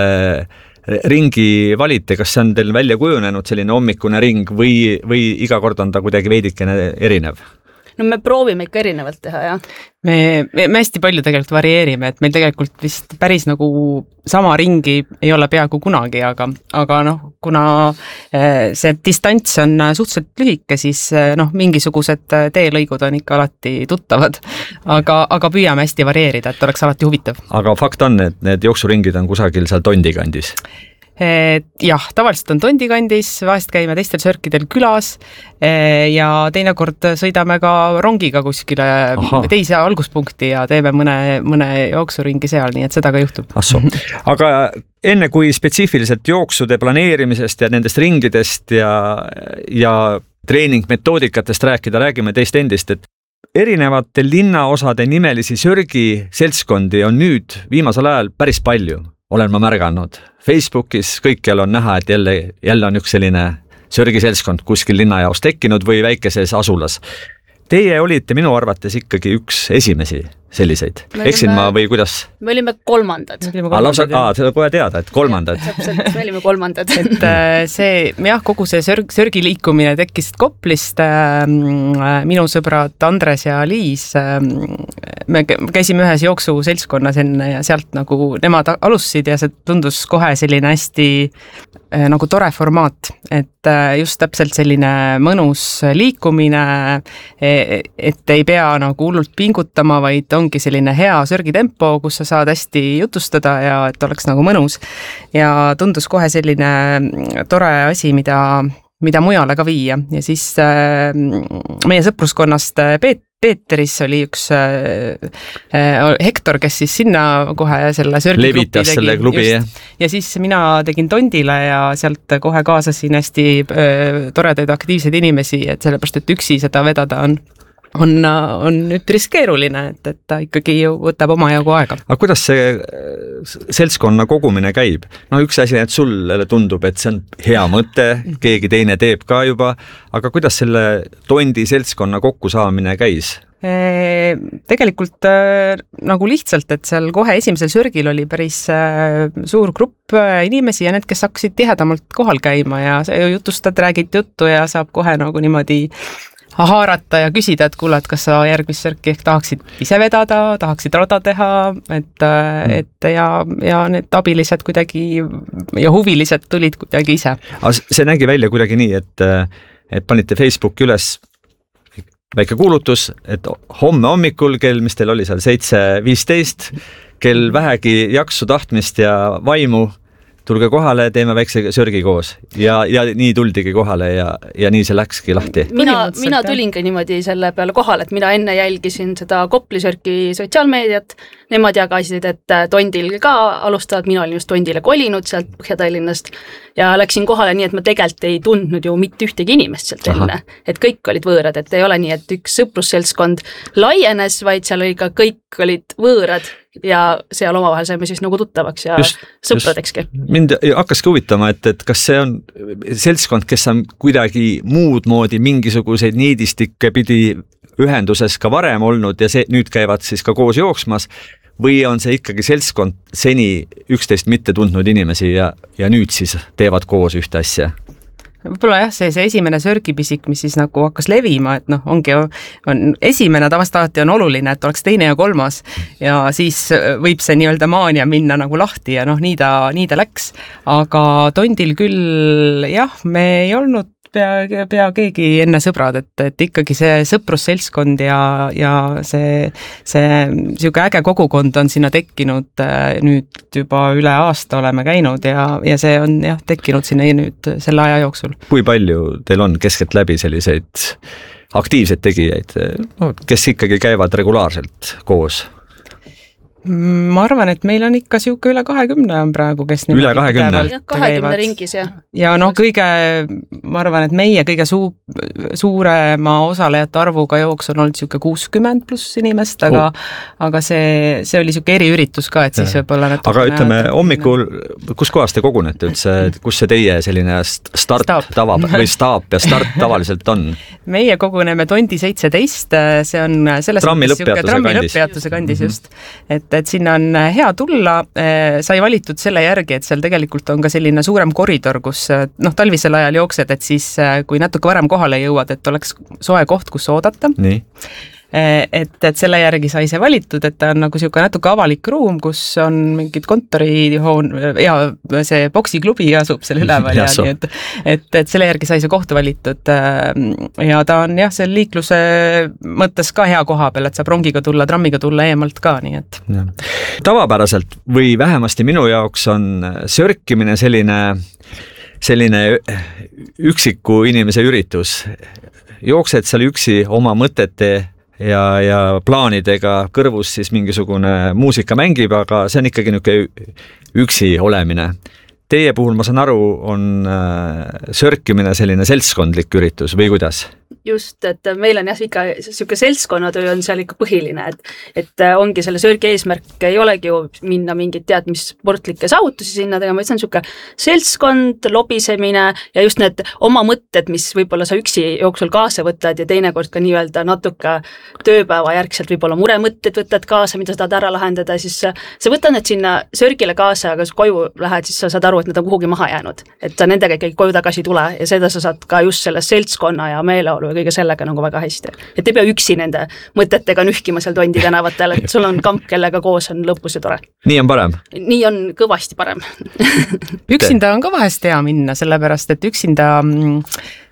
ringi valite? Kas see on teil välja kujunenud selline hommikune ring või, või iga kord on ta kuidagi veidikene erinev? No me proovime ikka erinevalt teha, jah. Me, me, me hästi palju tegelikult varieerime, et meil tegelikult vist päris nagu sama ringi ei ole peaaegu kunagi, aga, aga noh, kuna see distants on suhteliselt lühike, siis noh, mingisugused teelõigud on ikka alati tuttavad, aga, aga püüame hästi varieerida, et oleks alati huvitav. Aga fakt on, et need jooksuringid on kusagil seal Tondi kandis? Et jah, tavaliselt on Tondi kandis, vahest käime teistel sörkidel külas ja teinekord sõidame ka rongiga kuskile Aha. teise alguspunkti ja teeme mõne, mõne jooksuringi seal, nii et seda ka juhtub. Asso. Aga enne kui spetsiifiliselt jooksude planeerimisest ja nendest ringidest ja, ja treeningmetoodikatest rääkida, räägime teist endist, et erinevate linnaosade nimelisi sörgi seltskondi on nüüd viimasel ajal päris palju. Olen ma märganud. Facebookis kõikjal on näha, et jälle, jälle on üks selline sörgiseltskond kuskil linnajaos tekkinud või väikeses asulas. Teie olite minu arvates ikkagi üks esimesi selliseid. Eksin ma või kuidas? Me olime kolmandad. Aa, lausa, aa, seda kohe teada, et kolmandad. Täpselt, me olime kolmandad. Et see, jah, kogu see sörg, sörgi liikumine tekkis Koplist. Minu sõbrad Andres ja Liis, me käisime ühes jooksu seltskonnas enne ja sealt nagu nemad alustasid ja see tundus kohe selline hästi nagu tore formaat, et just täpselt selline mõnus liikumine, et ei pea nagu hullult pingutama, vaid on ongi selline hea sörgitempo, kus sa saad hästi jutustada ja et oleks nagu mõnus. Ja tundus kohe selline tore asi, mida mida mujale ka viia ja siis äh, meie sõpruskonnast Peet, Peeteris oli üks äh, äh, Hektor, kes siis sinna kohe selle sörgigrupi levitas selle klubi just, ja siis mina tegin Tondile ja sealt kohe kaasasin hästi äh, toredaid aktiivseid inimesi, et sellepärast, et üksi seda vedada on on, on üpris keeruline, et, et ta ikkagi ju võtab oma jagu aega. Aga kuidas see seltskonna kogumine käib? No üks asi, et sulle tundub, et see on hea mõte, keegi teine teeb ka juba, aga kuidas selle Tondi seltskonna kokkusaamine käis? E, tegelikult äh, nagu lihtsalt, et seal kohe esimesel sörgil oli päris äh, suur grupp äh, inimesi ja need, kes hakkasid tihedamalt kohal käima ja jutustad, räägid juttu ja saab kohe nagu niimoodi haarata ja küsida, et kuule, et kas sa järgmist sörki ehk tahaksid ise vedada, tahaksid rada teha, et, et ja, ja need abilised kuidagi ja huvilised tulid kuidagi ise. See nägi välja kuidagi nii, et, et panite Facebooki üles väike kuulutus, et homme hommikul kell, mis teil oli seal seitse viisteist, kell vähegi jaksu tahtmist ja vaimu, tulge kohale, teeme väikse sörgi koos ja, ja nii tuldigi kohale ja, ja nii see läkski lahti. Mina, mina tulingi niimoodi selle peale kohale, et mina enne jälgisin seda Koplisörki sotsiaalmeediat, nemad jagasid, et Tondil ka alustavad, mina olin just Tondile kolinud sealt Põhja-Tallinnast ja läksin kohale nii, et ma tegelikult ei tundnud ju mitte ühtegi inimest sealt enne, et kõik olid võõrad, et ei ole nii, et üks sõprusseltskond laienes, vaid seal oli ka kõik olid võõrad ja seal omavahel saime siis nagu tuttavaks ja just, sõpradekski. Just. Mind hakkaski huvitama, et, et kas see on seltskond, kes on kuidagi muud moodi mingisuguseid niidistikke pidi ühenduses ka varem olnud ja see, nüüd käivad siis ka koos jooksmas või on see ikkagi seltskond seni üksteist mitte tundnud inimesi ja, ja nüüd siis teevad koos ühte asja? Võib-olla jah, see, see esimene sörgipisik, mis siis nagu hakkas levima, et noh, ongi on esimene tavast alati on oluline, et oleks teine ja kolmas ja siis võib see nii-öelda maania minna nagu lahti ja noh, nii ta, nii ta läks. Aga Tondil küll jah, me ei olnud pea, pea keegi enne sõbrad, et, et ikkagi see sõprusseltskond ja, ja see, see siuke äge kogukond on sinna tekkinud nüüd juba üle aasta oleme käinud ja, ja see on jah, tekkinud sinna nüüd selle aja jooksul. Kui palju teil on keskelt läbi selliseid aktiivseid tegijaid, kes ikkagi käivad regulaarselt koos? Ma arvan, et meil on ikka siuke üle kahekümne on praegu, kes üle kahekümne kahekümne ringis, jah. Ja noh, kõige, ma arvan, et meie kõige suu, suurema osalejate arvuga jooks on olnud siuke kuuskümmend pluss inimest, aga, oh. aga see, see oli siuke eriüritus ka, et siis võib-olla natuke... Aga ütleme, hommikul, kus kohas te kogunete üldse, kus see teie selline start staap. Tava või staap ja start tavaliselt on? Meie koguneme Tondi seitseteist, see on selles trammi lõpppeatuse kandis just, et et sinna on hea tulla, sai valitud selle järgi, et seal tegelikult on ka selline suurem koridor, kus noh, talvisel ajal jooksed, et siis kui natuke varem kohale jõuad, et oleks soe koht, kus oodata. Nii. Et, et selle järgi sai see valitud, et ta on nagu siuke natuke avalik ruum, kus on mingid kontorihoon ja see boksiklubi asub selle üleval ja nii, et, et, et selle järgi sai see koht valitud ja ta on jah, see liikluse mõttes ka hea koha peal, et saab rongiga tulla, trammiga tulla eemalt ka, nii et. Ja. Tavapäraselt või vähemasti minu jaoks on sörkimine selline, selline üksiku inimese üritus. Jooksed seal üksi oma mõtete ja, ja plaanidega kõrvus siis mingisugune muusika mängib, aga see on ikkagi niisugune üksi olemine. Teie puhul, ma saan aru, on sörkimine selline seltskondlik üritus või kuidas? Just, et meil on jah ikka siuke seltskonnatöö on seal ikka põhiline, et, et ongi selle sörgi eesmärk ei olegi ju minna mingit tead, mis sportlikke saavutusi sinna tegema, vaid see on siuke seltskond, lobisemine ja just need oma mõtted, mis võib-olla sa üksi jooksul kaasa võtad ja teinekord ka nii-öelda natuke tööpäeva järgselt võib-olla muremõtted võtad kaasa, mida sa tahad ära lahendada, siis sa, sa võtad need sinna sörgile kaasa, aga koju lähed, siis sa saad aru, et nad on kuhugi maha jäänud, et sa nendega ikkagi koju tagasi tule ja seda sa saad ka just selle seltskonna ja meeleolu ja kõige sellega nagu väga hästi. Et ei pea üksi nende mõtetega nühkima seal Tondi tänavatel, et sul on kamp, kellega koos on lõpus ja tore. Nii on parem? Nii on kõvasti parem. Üksinda on ka vahest hea minna, sellepärast, et üksinda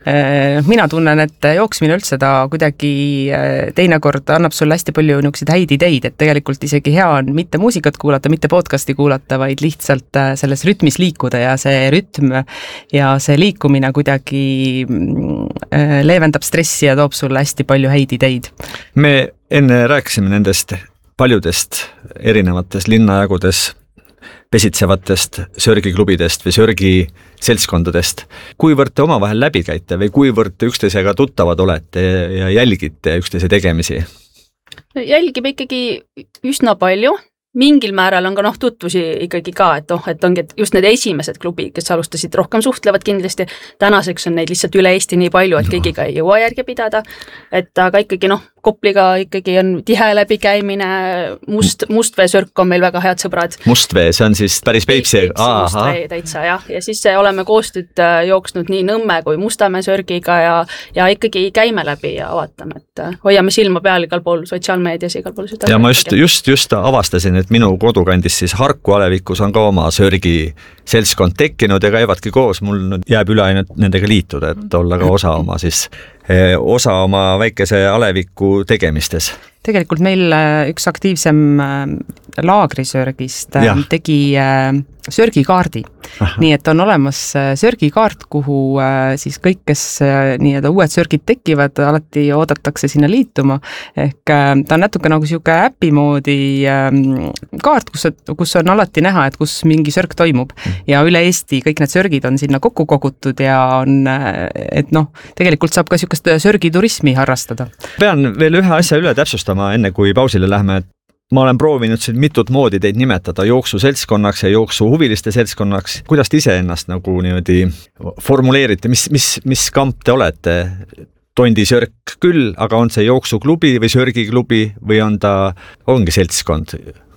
mina tunnen, et jooksmine üldse ta kuidagi teinekord annab sulle hästi palju niisuguseid häid ideid, et tegelikult isegi hea on mitte muusikat kuulata, mitte podcasti kuulata, vaid lihtsalt selles rütmis liikuda ja see rütm ja see liikumine kuidagi leevendab stressi ja toob sulle hästi palju häid ideid. Me enne rääkisime nendest paljudest erinevates linnajagudes pesitsevatest sörgiklubidest või sörgi seltskondadest. Kuivõrd te omavahel läbi käite või kuivõrd te üksteisega tuttavad olete ja jälgite üksteise tegemisi? Jälgime ikkagi üsna palju. Mingil määral on ka noh, tutvusi ikkagi ka, et oh, et ongi et just need esimesed klubi, kes alustasid rohkem suhtlevad kindlasti, tänaseks on neid lihtsalt üle Eesti nii palju, et kõigiga ei jõua järgi pidada, et aga ikkagi noh, Kopliga ikkagi on tihe läbikäimine, must, Mustvee-Sörk on meil väga head sõbrad. Mustvee, see on siis päris Peipsi. Mustvee täitsa, jah. Ja siis oleme koostööd jooksnud nii Nõmme kui Mustamäe-Sörgiga ja, ja ikkagi käime läbi ja avatame, et hoiame silma peal igal pool sotsiaalmeedias igal pool seda. Ja ma just, just, just avastasin, et minu kodukandis siis Harku alevikus on ka oma sörgi seltskond tekkinud ja käivadki koos, mul jääb üle ainult nendega liituda, et olla ka osa oma siis osa oma väikese aleviku tegemistes. Tegelikult meil üks aktiivsem laagrisörgist ja. tegi sörgikaardi. Aha. Nii et on olemas sörgikaart, kuhu siis kõik, kes nii-öelda uued sörgid tekivad, alati oodatakse sinna liituma. Ehk ta on natuke nagu siuke äpi moodi kaart, kus, kus on alati näha, et kus mingi sörg toimub. Ja üle Eesti kõik need sörgid on sinna kokku kogutud ja on, et noh, tegelikult saab ka siukest sörgiturismi harrastada. Pean veel ühe asja üle täpsustama, enne kui pausile lähme. Ma olen proovinud siin mitut moodi teid nimetada jooksu seltskonnaks ja jooksu huviliste seltskonnaks. Kuidas te ise ennast nagu niimoodi formuleerite? Mis, mis, mis kamp te olete? Tondi sörk küll, aga on see jooksuklubi või sörgiklubi või on ta, ongi seltskond?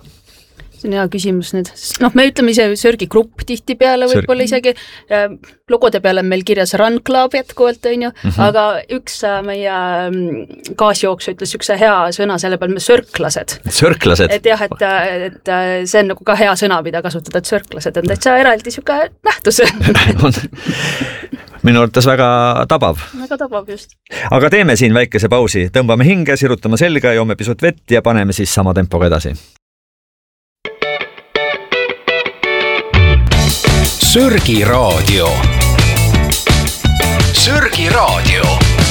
See on hea küsimus nüüd. Noh, me ütleme ise sörgigrupp tihti peale, võib-olla isegi äh, logode peale on meil kirjas Run Club jätkuvalt, on ju, mm-hmm. aga üks äh, meie kaasjooksu ütles üks hea sõna selle peal, me sörklased. Sörklased? Et jah, et, et see on nagu ka hea sõna, mida kasutada, et sörklased on täitsa eraldi siuke nähtus. Minu arvates väga tabav. Väga tabav, just. Aga teeme siin väikese pausi, tõmbame hinge, sirutame selga, joome pisut vett ja paneme siis sama tempoga edasi. Sörgi raadio. Sörgi raadio.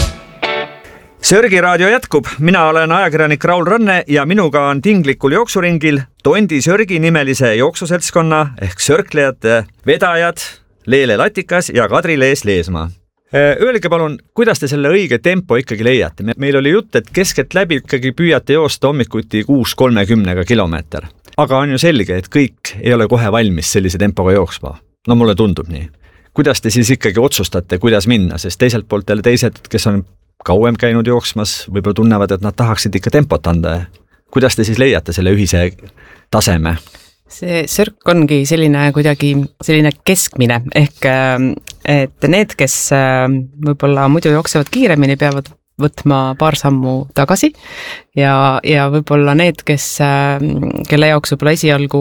Sörgi raadio jätkub. Mina olen ajakirjanik Raul Ranne ja minuga on tinglikul jooksuringil Tondi Sörgi nimelise jooksuseltskonna ehk sörklejate vedajad Leele Latikas ja Kadri Lees Leesmaa. Öelge palun, kuidas te selle õige tempo ikkagi leiate? Meil oli jutt, et keskelt läbi ikkagi püüate joosta hommikuti kuus kolmekümnega kilomeeter. Aga on ju selge, et kõik ei ole kohe valmis sellise tempoga jooksma. No mulle tundub nii. Kuidas te siis ikkagi otsustate, kuidas minna? Sest teiselt poolt jälle teised, kes on kauem käinud jooksmas, võib-olla tunnevad, et nad tahaksid ikka tempot anda. Kuidas te siis leiate selle ühise taseme? See sörk ongi selline kuidagi selline keskmine, ehk et need, kes võib-olla muidu jooksevad kiiremini, peavad võtma paar sammu tagasi ja, ja võib-olla need, kes, kelle jaoks võib-olla esialgu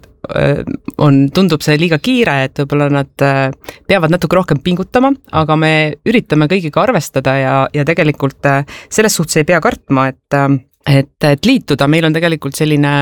on, tundub see liiga kiire, et võib-olla nad peavad natuke rohkem pingutama, aga me üritame kõigiga arvestada ja, ja tegelikult selles suhtes ei pea kartma, et, et, et liituda. Meil on tegelikult selline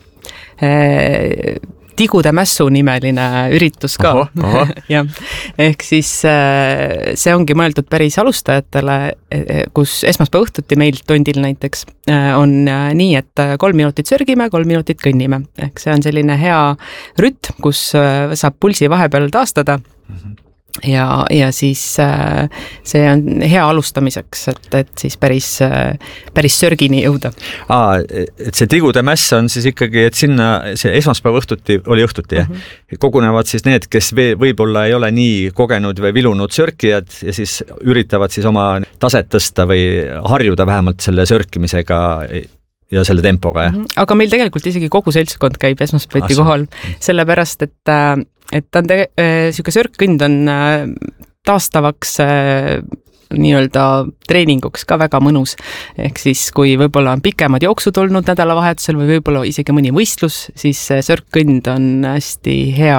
eh, Tigude mässu nimeline üritus ka. Aha, aha. ja, ehk siis see ongi mõeldud päris alustajatele, kus esmaspäeva õhtuti meil Tondil näiteks on nii, et kolm minutit sörgime, kolm minutit kõnnime. Ehk see on selline hea rütm, kus saab pulsi vahepeal taastada. Mm-hmm. Ja, ja siis see on hea alustamiseks, et, et siis päris, päris sörgini jõuda. Aa, et see Tigude mäss on siis ikkagi, et sinna see esmaspäeva õhtuti, oli õhtuti, mm -hmm. kogunevad siis need, kes võib-olla ei ole nii kogenud või vilunud sörkijad ja siis üritavad siis oma taset tõsta või harjuda vähemalt selle sörkimisega ja selle tempoga. Ja? Aga meil tegelikult isegi kogu seltskond käib esmaspäeviti ah, kohal, sellepärast, et et ta on te-, siuke sörkkõnd on taastavaks nii-öelda treeninguks ka väga mõnus. Ehk siis, kui võib-olla on pikemad jooksud olnud nädalavahetusel või võib-olla isegi mõni võistlus, siis sörkkõnd on hästi hea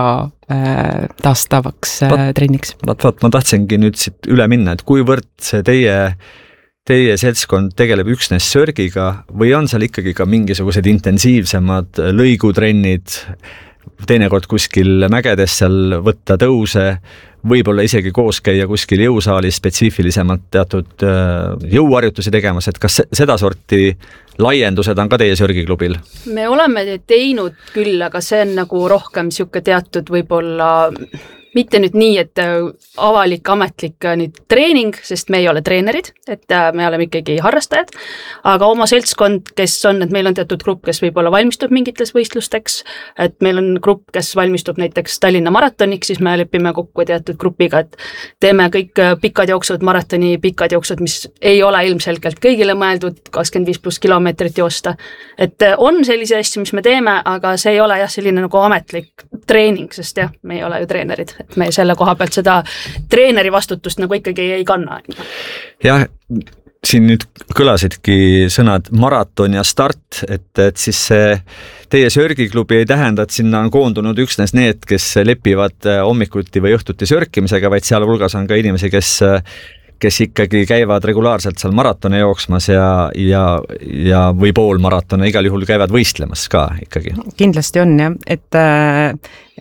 äh, taastavaks äh, trenniks. Vaat, vaat, ma tahtsingi nüüd siit üle minna, et kuivõrd see teie Teie seltskond tegeleb üksnes sörgiga või on seal ikkagi ka mingisugused intensiivsemad lõigutrennid, teinekord kuskil mägedes seal võtta tõuse, võib-olla isegi koos käia kuskil jõusaalis spetsiifilisemalt teatud jõuharjutusi tegemas, et kas seda sorti laiendused on ka teie sörgiklubil? Me oleme teinud küll, aga see on nagu rohkem siuke teatud võib-olla mitte nüüd nii, et avalik, ametlik nüüd treening, sest me ei ole treenerid, et me oleme ikkagi harrastajad, aga oma seltskond, kes on, et meil on teatud grupp, kes võib-olla valmistub mingites võistlusteks, et meil on grupp, kes valmistub näiteks Tallinna maratoniks, siis me lepime kokku teatud grupiga, et teeme kõik pikad jooksud, maratoni pikad jooksud, mis ei ole ilmselgelt kõigile mõeldud, kakskümmend viis pluss kilomeetrit joosta. Et on sellise asju, mis me teeme, aga see ei ole jah selline nagu ametlik treening, sest jah, me ei ole ju treenerid. Et me selle koha pealt seda treeneri vastutust nagu ikkagi ei kanna. Jah, siin nüüd kõlasidki sõnad maraton ja start, et, et siis see teie sörgiklubi ei tähenda, et sinna on koondunud üksnes need, kes lepivad hommikuti või õhtuti sörkimisega, vaid seal hulgas on ka inimesi, kes kes ikkagi käivad regulaarselt seal maratone jooksmas ja, ja, ja või pool maratone igal juhul käivad võistlemas ka ikkagi. Kindlasti on jah, et äh,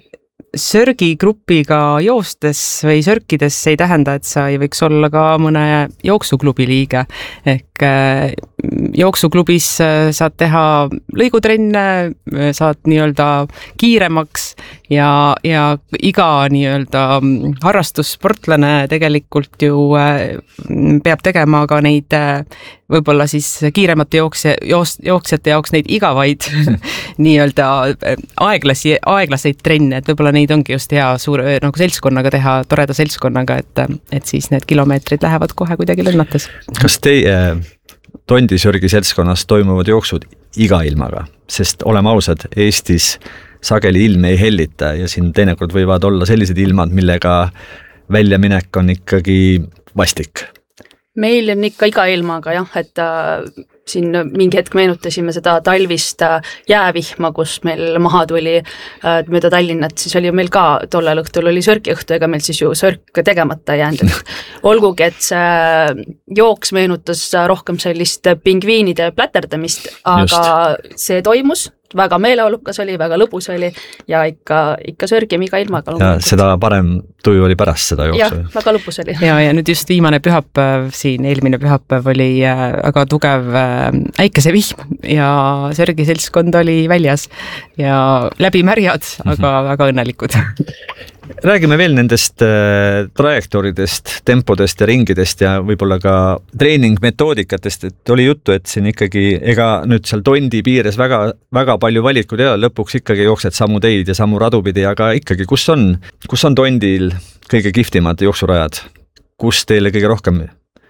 sörgigrupiga joostes või sörkides ei tähenda, et sa ei võiks olla ka mõne jooksuklubi liige. Ehk äh, jooksuklubis saad teha lõigutrenne, saad nii-öelda kiiremaks ja, ja iga nii-öelda harrastussportlane tegelikult ju äh, peab tegema ka neid äh, võib-olla siis kiiremate jooksja, joos, jooksjate jaoks neid igavaid nii-öelda aeglasi, aeglaseid trenne, et võib-olla neid ongi just hea suur, nagu seltskonnaga teha, toreda seltskonnaga, et, et siis need kilomeetrid lähevad kohe kuidagi lennates. Kas teie tondisörgi seltskonnas toimuvad jooksud iga ilmaga? Sest oleme ausad, Eestis sageli ilm ei hellita ja siin teinekord võivad olla sellised ilmad, millega väljaminek on ikkagi vastik. Meil on ikka iga ilmaga jah, et äh, siin mingi hetk meenutasime seda talvist äh, jäävihma, kus meil maha tuli äh, mööda Tallinnat, siis oli meil ka tollel õhtul oli sörgiõhtu, ega meil siis ju sörk tegemata jäänud. Olgugi, et see jooks meenutas rohkem sellist pingviinide pläterdamist, aga Just. see toimus. Väga meeleolukas oli, väga lõbus oli ja ikka, ikka sörgime iga ilmaga. Ja seda parem tuju oli pärast seda jooksu. Jah, väga lõbus oli. Ja, ja nüüd just viimane pühapäev siin, eelmine pühapäev oli väga tugev äikesevihm ja sörgi seltskond oli väljas ja läbi märjad, aga mm-hmm. väga õnnelikud. Räägime veel nendest äh, trajektooridest, tempodest ja ringidest ja võib-olla ka treeningmetoodikatest, et oli juttu, et siin ikkagi ega nüüd seal tondi piires väga, väga palju valikud ja lõpuks ikkagi jooksed samu teid ja samu radupidi, aga ikkagi kus on, kus on tondil kõige kihvtimad jooksurajad? Kus teile kõige rohkem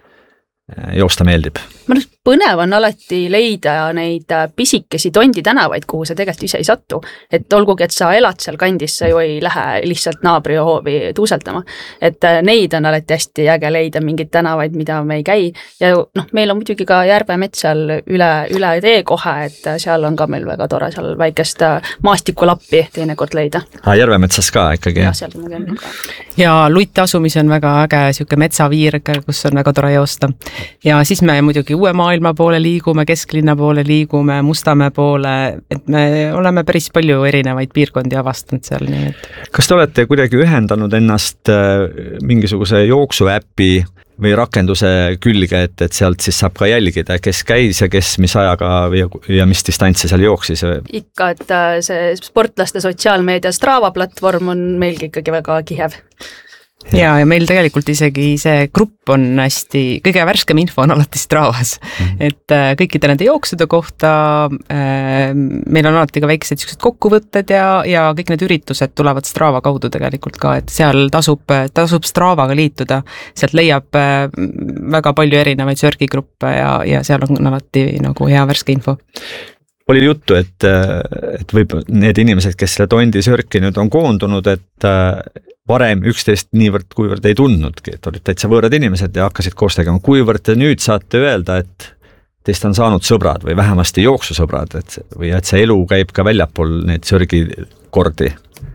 joosta meeldib? Ma nüüd põnev on alati leida neid pisikesi tondi tänavaid, kuhu sa tegelikult ise ei satu. Et olgugi, et sa elad seal kandis, sa ju ei lähe lihtsalt naabri hoovi tuuseldama. Et neid on alati hästi äge leida mingeid tänavaid, mida me ei käi. Ja noh, meil on muidugi ka Järvemets seal üle, üle tee kohe, et seal on ka meil väga tore seal väikest maastikulappi teinekord leida. Ah, Järvemetsas ka ikkagi. Ja, seal me käime ka. Ja Luiti asumis on väga äge siuke metsaviirg, kus on väga tore joosta. Ja siis me muidugi uue maailma poole liigume, kesklinna poole liigume, Mustamäe poole, et me oleme päris palju erinevaid piirkondi avastanud seal. Nii et... Kas te olete kuidagi ühendanud ennast mingisuguse jooksuäppi või rakenduse külge, et, et sealt siis saab ka jälgida, kes käis ja kes mis ajaga ja, ja mis distantsi seal jooksis? Ikka, et see sportlaste sotsiaalmeedia Strava platvorm on meilgi ikkagi väga kihev. Ja, ja meil tegelikult isegi see grupp on hästi, kõige värskem info on alati Stravas, mm-hmm. et äh, kõikide nende jooksude kohta äh, meil on alati ka väiksed kokkuvõtted ja, ja kõik need üritused tulevad Strava kaudu tegelikult ka, et seal tasub, tasub Stravaga liituda, sealt leiab äh, väga palju erinevaid sörgigruppe ja, ja seal on alati nagu hea värske info. Oli juttu, et, et võib need inimesed, kes selle tondi sörki nüüd on koondunud, et varem üksteist niivõrd kuivõrd ei tundnudki, et olid täitsa võõrad inimesed ja hakkasid koos tegema. Kuivõrd te nüüd saate öelda, et teist on saanud sõbrad või vähemasti jooksusõbrad, et, või et see elu käib ka väljapool neid sörgikordi?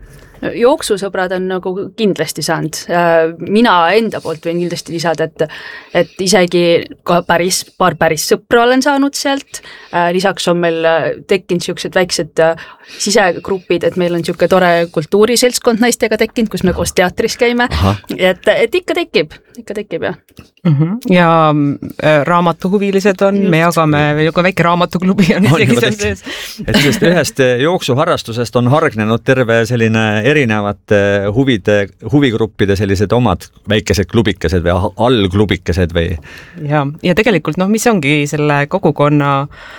jooksusõbrad on nagu kindlasti saanud. Mina enda poolt võin kindlasti lisada, et, et isegi ka päris, paar päris sõpra olen saanud sealt. Lisaks on meil tekkinud siuksed väiksed sisegrupid, et meil on siuke tore kultuuriseltskond naistega tekkinud, kus me koos teatris käime. Et, et ikka tekib, ikka tekib jah. Mm-hmm. Ja raamatuhuvilised on, Just. me jagame veel ka väike raamatuklubi on isegi seal sees. Et sellest ühest jooksuharrastusest on hargnenud terve selline erinevate huvide, huvigruppide sellised omad väikesed klubikesed või allklubikesed või? Ja, ja tegelikult noh, mis ongi selle kogukonna,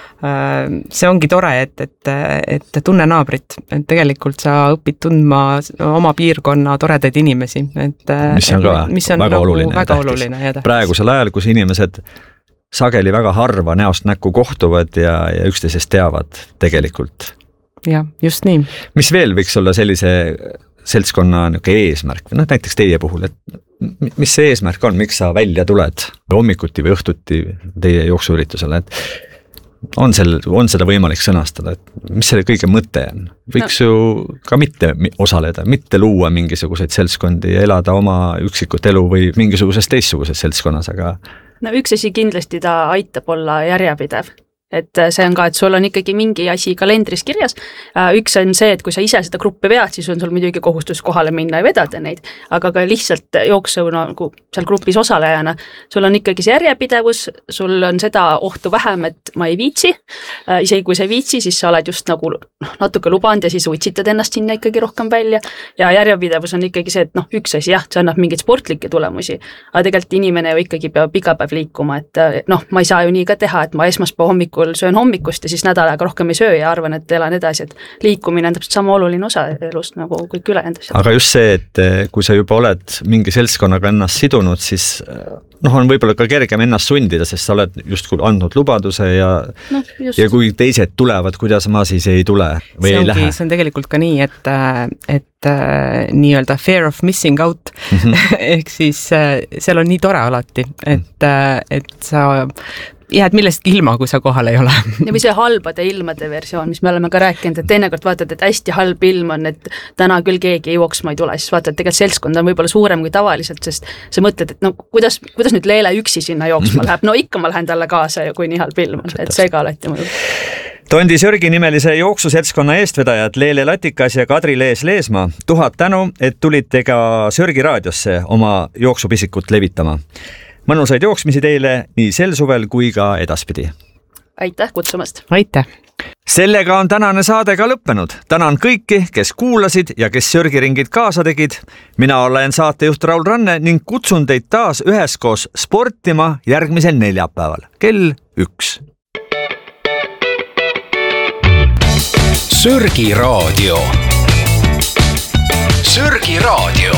see ongi tore, et, et, et tunne naabrit, et tegelikult sa õpid tundma oma piirkonna toredaid inimesi. Et, mis on ka mis on väga nagu oluline. Väga oluline ja tähtis. Praegusel ajal, kus inimesed sageli väga harva näost näkku kohtuvad ja, ja üksteisest teavad tegelikult. Ja, just nii. Mis veel võiks olla sellise seltskonna eesmärk või noh, näiteks teie puhul, et mis see eesmärk on, miks sa välja tuled hommikuti või õhtuti teie jooksuüritusele, et on, sel, on seda võimalik sõnastada, et mis selle kõige mõte on? Võiks no. ju ka mitte osaleda, mitte luua mingisuguseid seltskondi ja elada oma üksikut elu või mingisuguses teistsuguses seltskonnas, aga no üks asi kindlasti ta aitab olla järjepidev. Et see on ka, et sul on ikkagi mingi asi kalendris kirjas. Üks on see, et kui sa ise seda gruppi vead, siis on sul muidugi kohustus kohale minna ja vedada neid, aga ka lihtsalt jooksu nagu seal grupis osalejana. Sul on ikkagi see järjepidevus, sul on seda ohtu vähem, et ma ei viitsi. Isegi kui sa ei viitsi, siis sa oled just nagu natuke lubanud ja siis uitsitad ennast sinna ikkagi rohkem välja. Ja järjepidevus on ikkagi see, et noh, üks asi jah, see annab mingeid sportlikke tulemusi, aga tegelikult inimene ju ikkagi peab iga päev liikuma, et noh, ma ei saa ju nii ka teha, et ma esmaspäeva hommikul söön hommikust ja siis nädal aega rohkem ei söö ja arvan, et elan edasi, et liikumine on täpselt sama oluline osa elust nagu kõik ülejäänud asjad. Aga just see, et kui sa juba oled mingi seltskonnaga ennast sidunud, siis noh, on võib-olla ka kergem ennast sundida, sest sa oled justkui andnud lubaduse ja, no, ja kui teised tulevad, kuidas ma siis ei tule või see ei ongi, lähe. See on tegelikult ka nii, et, et nii-öelda fear of missing out mm-hmm. ehk siis seal on nii tore alati, et, et sa jääd millestki ilma, kui sa kohal ei ole. Ja või see halbade ilmade versioon, mis me oleme ka rääkinud, et teinekord vaatad, et hästi halb ilm on, et täna küll keegi ei jooksma ei tule, siis vaatad, et tegelikult seltskond on võib-olla suurem kui tavaliselt, sest sa mõtled, et no kuidas, kuidas nüüd Leele üksi sinna jooksma läheb, no ikka ma lähen talle kaasa, kui nii halb ilm on, et see ka alati mõjub. Tondi Sörgi nimelise jooksuseltskonna eestvedajad Leele Latikas ja Kadri Lees-Leesmaa, tuhat tänu, et tulite ka Sörgi raadiosse oma jooksupisikut levitama. Mõnusaid jooksmisi teile nii sel suvel kui ka edaspidi. Aitäh kutsumast. Aitäh. Sellega on tänane saade ka lõppenud. Tänan kõiki, kes kuulasid ja kes Sörgiringid kaasa tegid. Mina olen saatejuht Raul Ranne ning kutsun teid taas üheskoos sportima järgmisel neljapäeval. Kell üks. Sörgi raadio. Sörgi raadio.